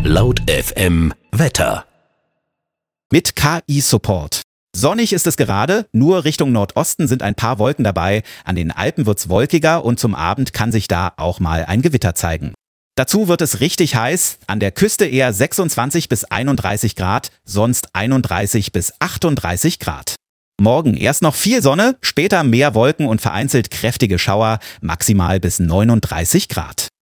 Laut FM Wetter. Mit KI-Support. Sonnig ist es gerade, nur Richtung Nordosten sind ein paar Wolken dabei. An den Alpen wird's wolkiger und zum Abend kann sich da auch mal ein Gewitter zeigen. Dazu wird es richtig heiß, an der Küste eher 26 bis 31 Grad, sonst 31 bis 38 Grad. Morgen erst noch viel Sonne, später mehr Wolken und vereinzelt kräftige Schauer, maximal bis 39 Grad.